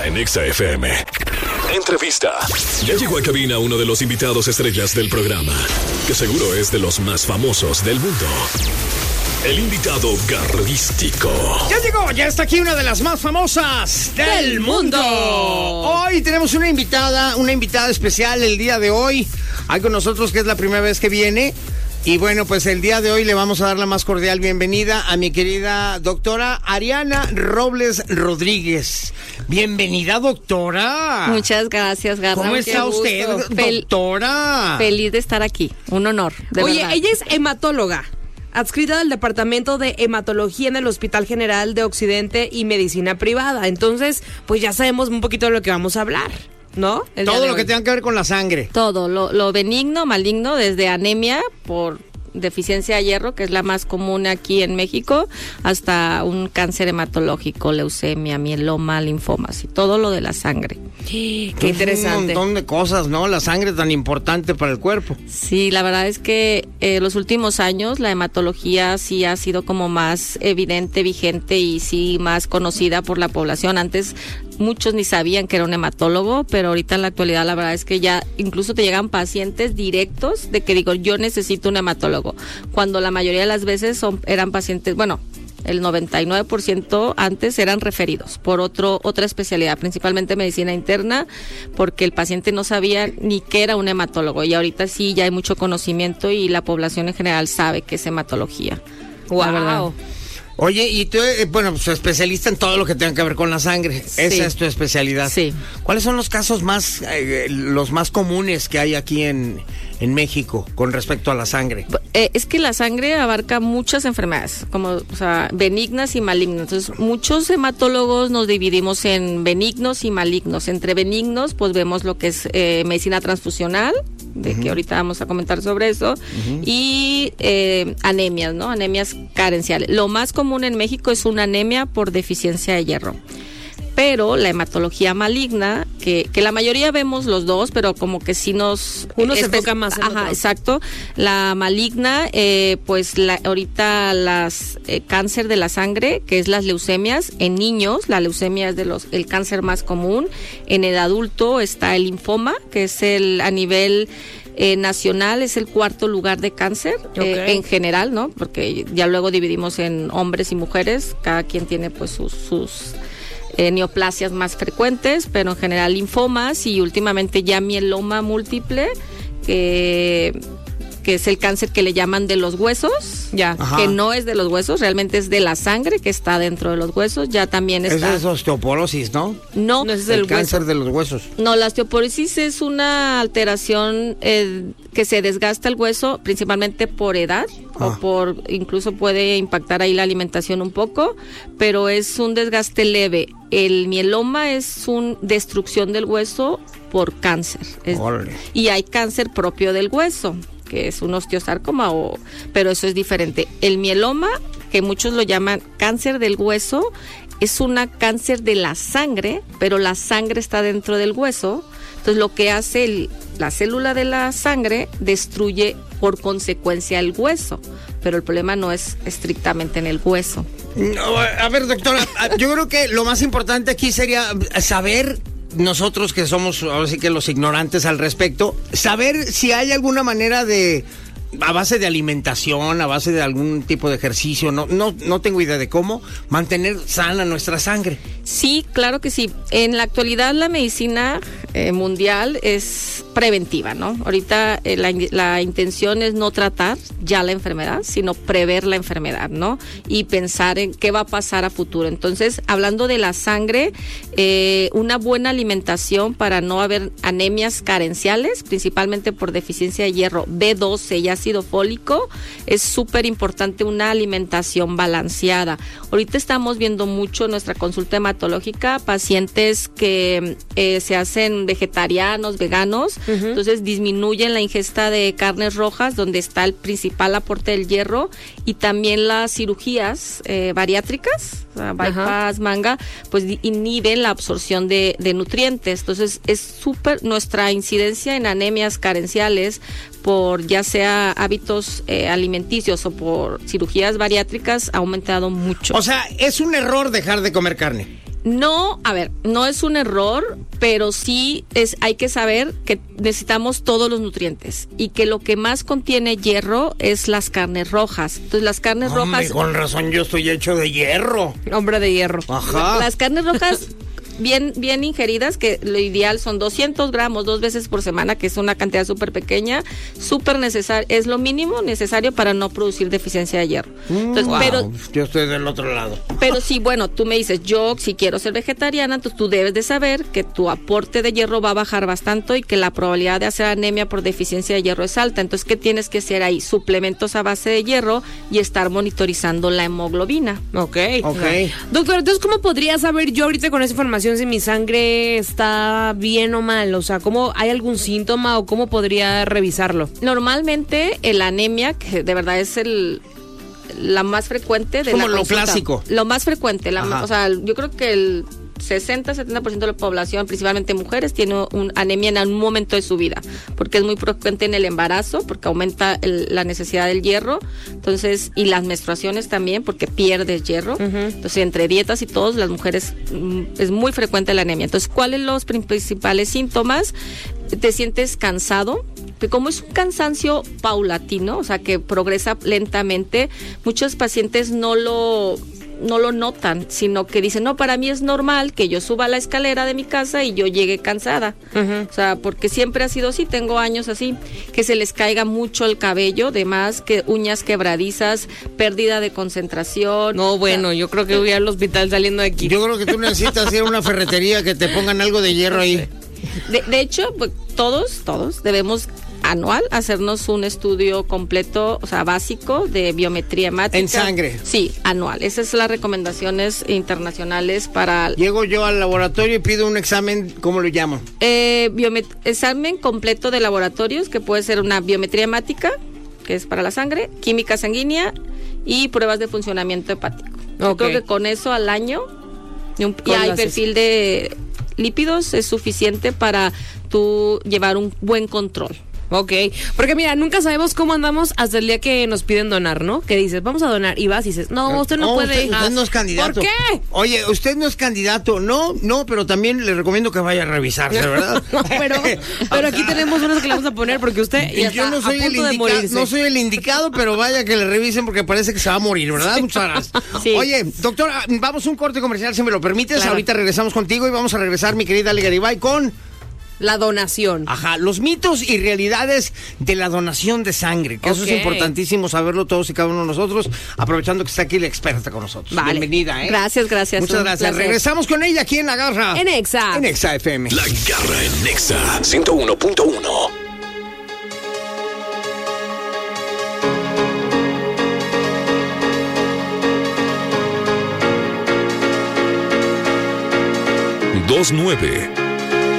en Exa FM. Entrevista. Ya llegó a cabina uno de los invitados estrellas del programa, que seguro es de los más famosos del mundo. El invitado garrístico. Ya está aquí una de las más famosas del mundo. Hoy tenemos una invitada especial el día de hoy. Hay con nosotros que es la primera vez que viene. Y bueno, pues el día de hoy le vamos a dar la más cordial bienvenida a mi querida doctora Ariana Robles Rodríguez. Bienvenida, doctora. Muchas gracias, Garra. ¿Cómo está usted, doctora? Feliz de estar aquí, un honor, de verdad. Ella es hematóloga, adscrita del Departamento de Hematología en el Hospital General de Occidente y Medicina Privada. Entonces, pues ya sabemos un poquito de lo que vamos a hablar, ¿no? Todo lo que tenga que ver con la sangre. Todo, lo benigno, maligno, desde anemia por deficiencia de hierro, que es la más común aquí en México, hasta un cáncer hematológico, leucemia, mieloma, linfomas y todo lo de la sangre. Qué interesante. Un montón de cosas, ¿no? La sangre tan importante para el cuerpo. Sí, la verdad es que los últimos años la hematología sí ha sido como más evidente, vigente y sí más conocida por la población. Antes muchos ni sabían que era un hematólogo, pero ahorita en la actualidad la verdad es que ya incluso te llegan pacientes directos de que digo, yo necesito un hematólogo, cuando la mayoría de las veces eran pacientes, bueno, el 99% antes eran referidos por otra especialidad, principalmente medicina interna, porque el paciente no sabía ni qué era un hematólogo, y ahorita sí ya hay mucho conocimiento y la población en general sabe qué es hematología. Wow. Oye, y tú, pues especialista en todo lo que tenga que ver con la sangre. Sí. Esa es tu especialidad. Sí. ¿Cuáles son los casos los más comunes que hay aquí en México con respecto a la sangre? Es que la sangre abarca muchas enfermedades, como, benignas y malignas. Entonces, muchos hematólogos nos dividimos en benignos y malignos. Entre benignos, pues vemos lo que es medicina transfusional, que ahorita vamos a comentar sobre eso, y anemias, ¿no? Anemias carenciales. Lo más común en México es una anemia por deficiencia de hierro. Pero la hematología maligna, que la mayoría vemos los dos, pero como que sí uno se enfoca más en otro. Exacto. La maligna, ahorita cáncer de la sangre, que es las leucemias en niños. La leucemia es el cáncer más común. En el adulto está el linfoma, que es a nivel nacional, es el 4º lugar de cáncer, en general, ¿no? Porque ya luego dividimos en hombres y mujeres. Cada quien tiene pues sus neoplasias más frecuentes, pero en general linfomas y últimamente ya mieloma múltiple, que es el cáncer que le llaman de los huesos, que no es de los huesos, realmente es de la sangre que está dentro de los huesos. Ya también está. Esa es osteoporosis, ¿no? No, ese es el cáncer de los huesos. No, la osteoporosis es una alteración que se desgasta el hueso, principalmente por edad, o incluso puede impactar ahí la alimentación un poco, pero es un desgaste leve. El mieloma es una destrucción del hueso por cáncer. Y hay cáncer propio del hueso, que es un osteosarcoma, pero eso es diferente. El mieloma, que muchos lo llaman cáncer del hueso, es una cáncer de la sangre, pero la sangre está dentro del hueso. Entonces lo que hace la célula de la sangre destruye por consecuencia el hueso, pero el problema no es estrictamente en el hueso. No, a ver, doctora, yo creo que lo más importante aquí sería saber, nosotros que somos ahora sí que los ignorantes al respecto, saber si hay alguna manera a base de alimentación, a base de algún tipo de ejercicio, no tengo idea de cómo mantener sana nuestra sangre. Sí, claro que sí. En la actualidad la medicina mundial es preventiva, ¿no? Ahorita la intención es no tratar ya la enfermedad, sino prever la enfermedad, ¿no? Y pensar en qué va a pasar a futuro. Entonces, hablando de la sangre, una buena alimentación para no haber anemias carenciales, principalmente por deficiencia de hierro, B12 y ácido fólico, es súper importante una alimentación balanceada. Ahorita estamos viendo mucho en nuestra consulta hematológica pacientes que se hacen vegetarianos, veganos, entonces disminuyen la ingesta de carnes rojas, donde está el principal aporte del hierro, y también las cirugías bariátricas, bypass, manga, pues inhiben la absorción de nutrientes. Entonces es súper, nuestra incidencia en anemias carenciales por ya sea hábitos alimenticios o por cirugías bariátricas ha aumentado mucho. O sea, ¿es un error dejar de comer carne? No, a ver, no es un error, pero sí hay que saber que necesitamos todos los nutrientes y que lo que más contiene hierro es las carnes rojas. Entonces las carnes rojas... Con razón yo estoy hecho de hierro. Hombre de hierro. Ajá. Las carnes rojas bien ingeridas, que lo ideal son 200 gramos 2 veces por semana, que es una cantidad súper pequeña, súper necesario, es lo mínimo necesario para no producir deficiencia de hierro. Entonces, Wow, pero yo estoy del otro lado. Pero sí, bueno, tú me dices, yo si quiero ser vegetariana, entonces tú debes de saber que tu aporte de hierro va a bajar bastante y que la probabilidad de hacer anemia por deficiencia de hierro es alta. Entonces, ¿qué tienes que hacer ahí? Suplementos a base de hierro y estar monitorizando la hemoglobina. Ok. Ok. Doctor, entonces, ¿cómo podría saber yo ahorita con esa información si mi sangre está bien o mal? O sea, ¿cómo hay algún síntoma o cómo podría revisarlo? Normalmente, la anemia, que de verdad es la más frecuente de como la lo consulta. clásico. Lo más frecuente, Ajá. o sea, yo creo que el 60-70% de la población, principalmente mujeres, tiene anemia en algún momento de su vida, porque es muy frecuente en el embarazo, porque aumenta la necesidad del hierro, entonces, y las menstruaciones también, porque pierdes hierro. Entonces, entre dietas y todos, las mujeres es muy frecuente la anemia. Entonces, ¿cuáles son los principales síntomas? Te sientes cansado, que como es un cansancio paulatino, o sea, que progresa lentamente, muchos pacientes no lo notan, sino que dicen, no, para mí es normal que yo suba la escalera de mi casa y yo llegue cansada. O sea, porque siempre ha sido así, tengo años así, que se les caiga mucho el cabello, demás, que uñas quebradizas, pérdida de concentración. No, bueno, yo creo que voy al hospital saliendo de aquí. Yo creo que tú necesitas ir a una ferretería que te pongan algo de hierro ahí. De hecho, pues, todos debemos anual hacernos un estudio completo, o sea, básico de biometría hemática. ¿En sangre? Sí, anual. Esas son las recomendaciones internacionales para... Llego yo al laboratorio y pido un examen, ¿cómo lo llamo? Examen completo de laboratorios, que puede ser una biometría hemática, que es para la sangre, química sanguínea y pruebas de funcionamiento hepático. Yo creo que con eso al año y hay perfil de lípidos es suficiente para tú llevar un buen control. Ok, porque mira, nunca sabemos cómo andamos hasta el día que nos piden donar, ¿no? Que dices, vamos a donar, y vas y dices, no, usted no puede. Usted no es candidato. ¿Por qué? Oye, usted no es candidato, no, pero también le recomiendo que vaya a revisarse, ¿verdad? No, pero aquí tenemos unas que le vamos a poner porque usted Y ya yo está no soy a punto de morirse. no soy el indicado, pero vaya que le revisen porque parece que se va a morir, ¿verdad? Muchas gracias. Sí. Oye, doctora, vamos a un corte comercial, si me lo permites. Claro. Ahorita regresamos contigo y vamos a regresar, mi querida Ale Garibay, con... La donación. Ajá, los mitos y realidades de la donación de sangre, que eso es Ok. importantísimo saberlo todos y cada uno de nosotros, aprovechando que está aquí la experta con nosotros. Vale. Bienvenida, ¿eh? Gracias. Muchas Un gracias. placer. Regresamos con ella aquí en La Garra. En Exa. En Exa FM. La Garra en Nexa 101.1. ...29